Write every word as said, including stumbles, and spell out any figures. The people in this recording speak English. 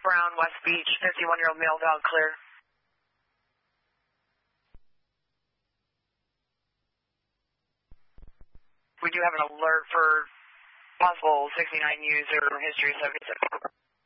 Brown, West Beach, fifty-one-year-old male dog, clear. We do have an alert for possible sixty-nine user history seventy-six.